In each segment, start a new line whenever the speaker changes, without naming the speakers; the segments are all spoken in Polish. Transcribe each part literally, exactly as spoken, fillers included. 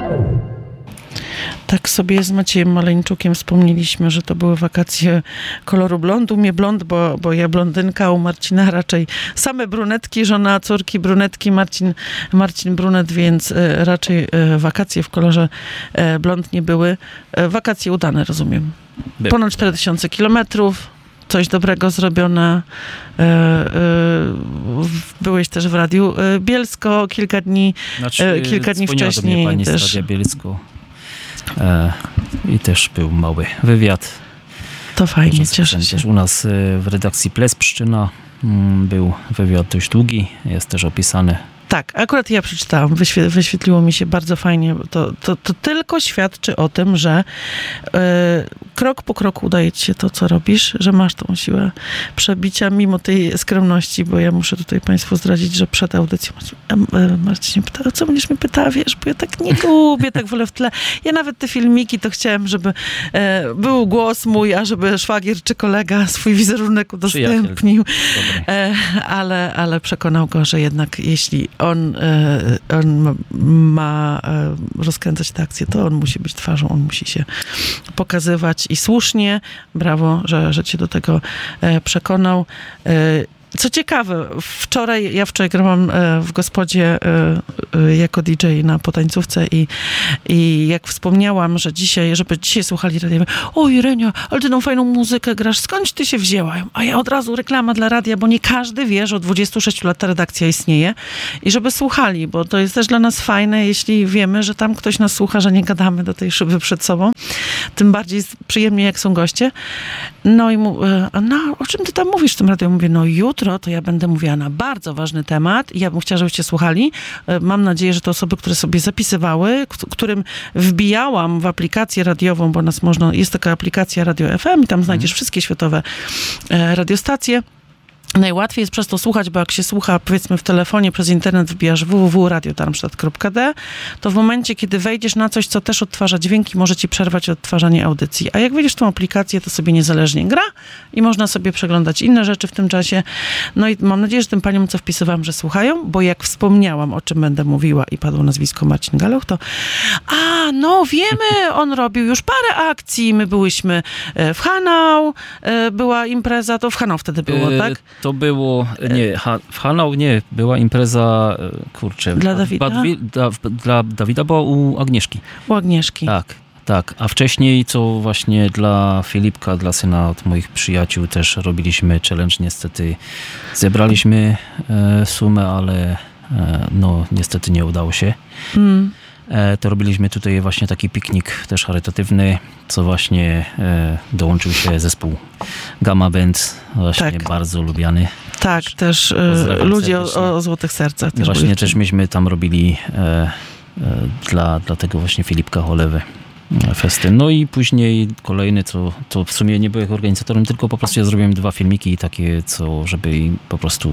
Tak sobie z Maciejem Maleńczukiem wspomnieliśmy, że to były wakacje koloru blondu. Mnie blond, bo, bo ja blondynka, u Marcina raczej same brunetki, żona córki brunetki, Marcin, Marcin brunet, więc e, raczej e, wakacje w kolorze e, blond nie były. E, wakacje udane, rozumiem.
By.
Ponad cztery tysiące kilometrów, coś dobrego zrobione. E, e, byłeś też w Radiu e, Bielsko kilka dni,
Znaczy,
e, kilka dni
dzwoniła
wcześniej.
do mnie pani
też.
z Radia Bielsko. E, I też był mały wywiad.
To fajnie,
Także
cieszę się.
Też u nas w redakcji Ples Pszczyna był wywiad dość długi, jest też opisany.
Tak, akurat ja przeczytałam, Wyświe- wyświetliło mi się bardzo fajnie. To, to, to tylko świadczy o tym, że e, krok po kroku udaje ci się to, co robisz, że masz tą siłę przebicia mimo tej skromności, bo ja muszę tutaj państwu zdradzić, że przed audycją Marcin pyta, o co będziesz mnie pytała, wiesz, bo ja tak nie lubię, tak wolę w tle. Ja nawet te filmiki to chciałem, żeby e, był głos mój, a żeby szwagier czy kolega swój wizerunek udostępnił. E, ale, ale przekonał go, że jednak jeśli on, on ma, ma rozkręcać tę akcję, to on musi być twarzą, on musi się pokazywać i słusznie, brawo, że, że cię do tego przekonał. Co ciekawe, wczoraj, ja wczoraj grałam w gospodzie jako D J na potańcówce i, i jak wspomniałam, że dzisiaj, żeby dzisiaj słuchali radia, o Irenia, ale ty tą fajną muzykę grasz, skądś ty się wzięła? A ja od razu reklama dla radia, bo nie każdy wie, że od dwudziestu sześciu lat ta redakcja istnieje i żeby słuchali, bo to jest też dla nas fajne, jeśli wiemy, że tam ktoś nas słucha, że nie gadamy do tej szyby przed sobą. Tym bardziej jest przyjemnie, jak są goście. No i mu, no, o czym ty tam mówisz w tym radiu? Mówię, no jutro to ja będę mówiła na bardzo ważny temat i ja bym chciała, żebyście słuchali. Mam nadzieję, że to osoby, które sobie zapisywały, którym wbijałam w aplikację radiową, bo nas można, jest taka aplikacja Radio F M i tam znajdziesz wszystkie światowe radiostacje. Najłatwiej jest przez to słuchać, bo jak się słucha, powiedzmy w telefonie przez internet, wbijasz w w w kropka radio darmstadt kropka d, to w momencie, kiedy wejdziesz na coś, co też odtwarza dźwięki, może ci przerwać odtwarzanie audycji. A jak wejdziesz w tą aplikację, to sobie niezależnie gra i można sobie przeglądać inne rzeczy w tym czasie. No i mam nadzieję, że tym paniom, co wpisywałam, że słuchają, bo jak wspomniałam, o czym będę mówiła i padło nazwisko Marcin Galuch, to a, no wiemy, on robił już parę akcji, my byłyśmy w Hanau, była impreza, to w Hanau wtedy było, tak?
To było, nie, ha, w Hanau nie, była impreza, kurczę.
Dla Dawida?
Badwi, dla, dla Dawida była u Agnieszki.
U Agnieszki.
Tak, tak. A wcześniej, co właśnie dla Filipka, dla syna od moich przyjaciół też robiliśmy challenge. Niestety zebraliśmy e, sumę, ale e, no niestety nie udało się. Mm. E, to robiliśmy tutaj właśnie taki piknik też charytatywny, co właśnie e, dołączył się zespół Gamma Band, właśnie tak. Bardzo lubiany.
Tak, też e, ludzie o, o złotych sercach. Też
właśnie też myśmy tam robili e, e, dla, dla tego właśnie Filipka Cholewy festyn. No i później kolejny, co, co w sumie nie byłem organizatorem, tylko po prostu ja zrobiłem dwa filmiki takie, co, żeby po prostu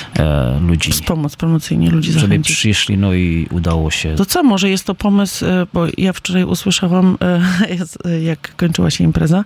e, ludzi...
Wspomóc promocyjnie ludzi
żeby
zachęcić.
Przyszli, no i udało się.
To co, może jest to pomysł, bo ja wczoraj usłyszałam, jak kończyła się impreza,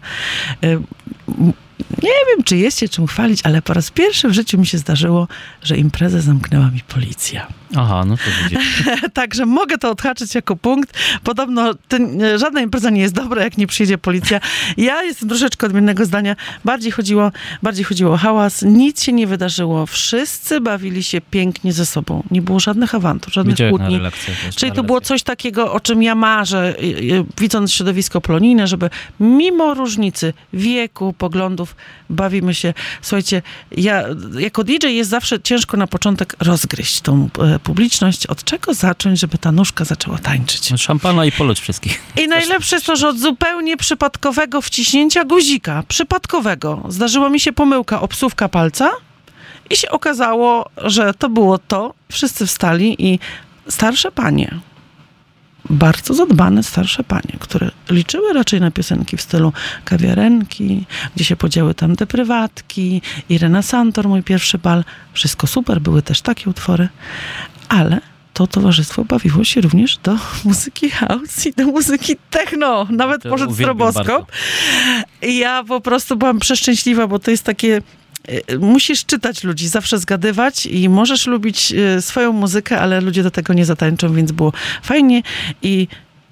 nie wiem, czy jest się czym chwalić, ale po raz pierwszy w życiu mi się zdarzyło, że imprezę zamknęła mi policja.
Aha, no to widzisz.
Także mogę to odhaczyć jako punkt. Podobno ten, żadna impreza nie jest dobra, jak nie przyjedzie policja. Ja jestem troszeczkę odmiennego zdania. Bardziej chodziło, bardziej chodziło o hałas. Nic się nie wydarzyło. Wszyscy bawili się pięknie ze sobą. Nie było żadnych awantur, żadnych kłótni. Czyli to było coś takiego, o czym ja marzę, widząc środowisko polonijne, żeby mimo różnicy wieku, poglądów, bawimy się. Słuchajcie, ja jako D J jest zawsze ciężko na początek rozgryźć tą e, publiczność. Od czego zacząć, żeby ta nóżka zaczęła tańczyć?
Szampana i poleć wszystkich.
I najlepsze jest to, że od zupełnie przypadkowego wciśnięcia guzika, przypadkowego, zdarzyła mi się pomyłka, obsówka palca i się okazało, że to było to. Wszyscy wstali i starsze panie, bardzo zadbane starsze panie, które liczyły raczej na piosenki w stylu Kawiarenki, gdzie się podziały tam te prywatki, Irena Santor, mój pierwszy bal. Wszystko super, były też takie utwory, ale to towarzystwo bawiło się również do muzyki house i do muzyki techno. Nawet to poszedł stroboskop. I ja po prostu byłam przeszczęśliwa, bo to jest takie... Musisz czytać ludzi, zawsze zgadywać i możesz lubić swoją muzykę, ale ludzie do tego nie zatańczą, więc było fajnie i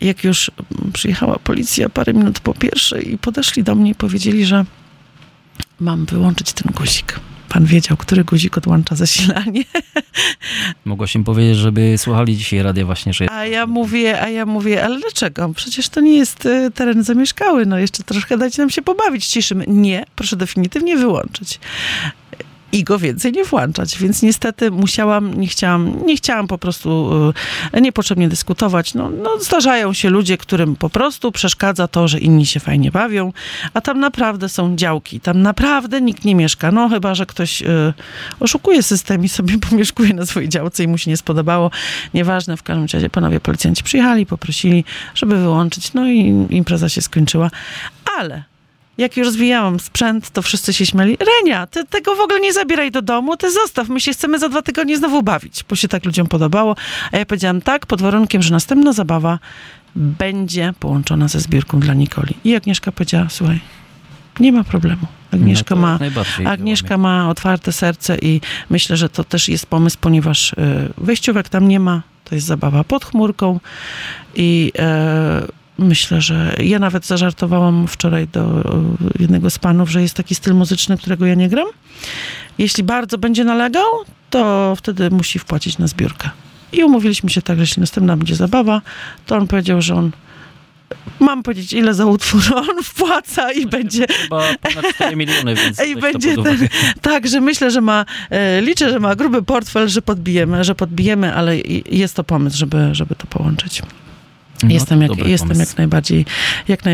jak już przyjechała policja parę minut po pierwszej i podeszli do mnie i powiedzieli, że mam wyłączyć ten guzik. Pan wiedział, który guzik odłącza zasilanie.
Mogłaś im powiedzieć, żeby słuchali dzisiaj radia właśnie, że...
A ja mówię, a ja mówię, ale dlaczego? Przecież to nie jest y, teren zamieszkały, no jeszcze troszkę dajcie nam się pobawić ciszym. Nie, proszę definitywnie wyłączyć. I go więcej nie włączać, więc niestety musiałam, nie chciałam, nie chciałam po prostu y, niepotrzebnie dyskutować. No, no zdarzają się ludzie, którym po prostu przeszkadza to, że inni się fajnie bawią, a tam naprawdę są działki, tam naprawdę nikt nie mieszka, no chyba, że ktoś y, oszukuje system i sobie pomieszkuje na swojej działce i mu się nie spodobało. Nieważne, w każdym razie panowie policjanci przyjechali, poprosili, żeby wyłączyć, no i impreza się skończyła, ale jak już rozwijałam sprzęt, to wszyscy się śmiali. Renia, ty tego w ogóle nie zabieraj do domu, ty zostaw, my się chcemy za dwa tygodnie znowu bawić, bo się tak ludziom podobało. A ja powiedziałam tak, pod warunkiem, że następna zabawa będzie połączona ze zbiórką dla Nikoli. I Agnieszka powiedziała, słuchaj, nie ma problemu. Agnieszka,
no
ma, Agnieszka ma otwarte serce i myślę, że to też jest pomysł, ponieważ y, wejściówek tam nie ma, to jest zabawa pod chmurką i y, myślę, że ja nawet zażartowałam wczoraj do jednego z panów, że jest taki styl muzyczny, którego ja nie gram. Jeśli bardzo będzie nalegał, to wtedy musi wpłacić na zbiórkę. I umówiliśmy się tak, że jeśli następna będzie zabawa, to on powiedział, że on mam powiedzieć, ile za utwór on wpłaca i będzie...
Chyba ponad cztery miliony, więc
i będzie ten, tak, że myślę, że ma, e, liczę, że ma gruby portfel, że podbijemy, że podbijemy, ale jest to pomysł, żeby, żeby to połączyć.
No,
jestem jak, jestem jak najbardziej, jak naj